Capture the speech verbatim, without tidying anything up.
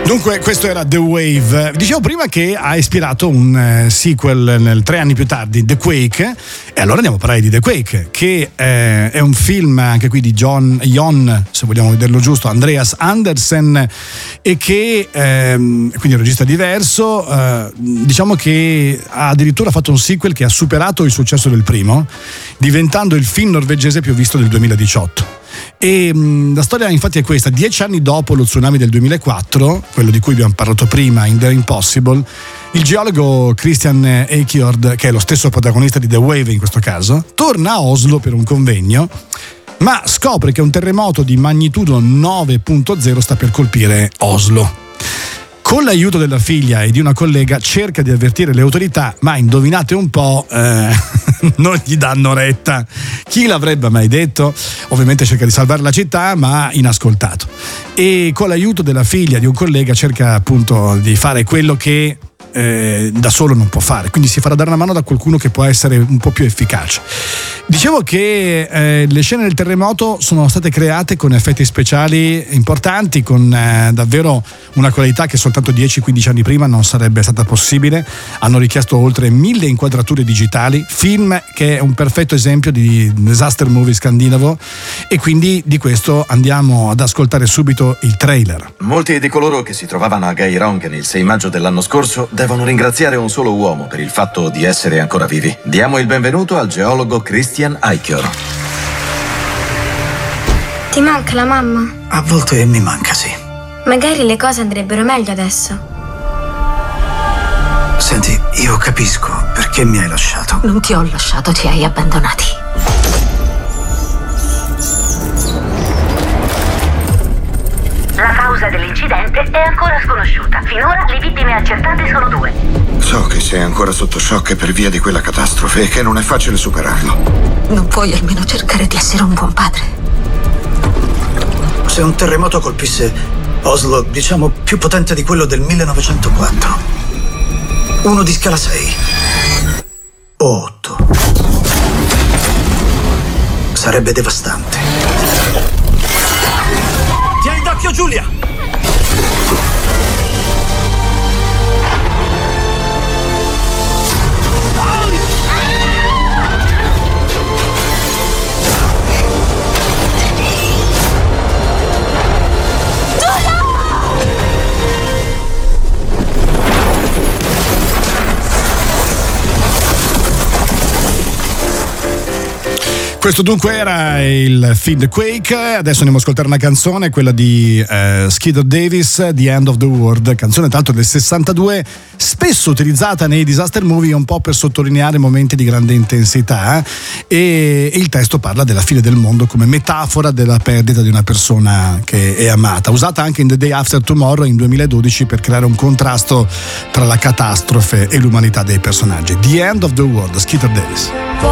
Dunque, questo era The Wave. Dicevo prima che ha ispirato un eh, sequel nel, tre anni più tardi, The Quake, e allora andiamo a parlare di The Quake, che eh, è un film anche qui di John Jon, se vogliamo vederlo giusto, Andreas Andersen, e che eh, quindi è un regista diverso, eh, diciamo che ha addirittura fatto un sequel che ha superato il successo del primo, diventando il film norvegese più visto del duemiladiciotto. E mh, la storia infatti è questa: dieci anni dopo lo tsunami del duemilaquattro, quello di cui abbiamo parlato prima in The Impossible, il geologo Christian Eikjord, che è lo stesso protagonista di The Wave in questo caso, torna a Oslo per un convegno, ma scopre che un terremoto di magnitudo nove virgola zero sta per colpire Oslo. Con l'aiuto della figlia e di una collega cerca di avvertire le autorità, ma indovinate un po', eh, non gli danno retta. Chi l'avrebbe mai detto? Ovviamente cerca di salvare la città, ma inascoltato. E con l'aiuto della figlia e di un collega cerca appunto di fare quello che eh, da solo non può fare, quindi si farà dare una mano da qualcuno che può essere un po' più efficace. Dicevo che eh, le scene del terremoto sono state create con effetti speciali importanti, con eh, davvero una qualità che soltanto dieci quindici anni prima non sarebbe stata possibile. Hanno richiesto oltre mille inquadrature digitali, film che è un perfetto esempio di disaster movie scandinavo, e quindi di questo andiamo ad ascoltare subito il trailer. Molti di coloro che si trovavano a Geiranger il sei maggio dell'anno scorso devono ringraziare un solo uomo per il fatto di essere ancora vivi. Diamo il benvenuto al geologo Christian Eikjord. Ti manca la mamma? A volte mi manca, sì. Magari le cose andrebbero meglio adesso. Senti, io capisco perché mi hai lasciato. Non ti ho lasciato, ci hai abbandonati. La causa dell'incidente è ancora sconosciuta. Finora le vittime accertate sono due. So che sei ancora sotto shock per via di quella catastrofe e che non è facile superarlo. Non puoi almeno cercare di essere un buon padre? Se un terremoto colpisse Oslo, diciamo più potente di quello del millenovecentoquattro, uno di scala sei o otto, sarebbe devastante. Tieni d'occhio Giulia! Questo dunque era il film The Quake. Adesso andiamo ad ascoltare una canzone, quella di eh, Skeeter Davis, The End of the World, canzone tra l'altro del sessantadue, spesso utilizzata nei disaster movie un po' per sottolineare momenti di grande intensità, e, e il testo parla della fine del mondo come metafora della perdita di una persona che è amata, usata anche in The Day After Tomorrow in duemiladodici per creare un contrasto tra la catastrofe e l'umanità dei personaggi. The End of the World, Skeeter Davis.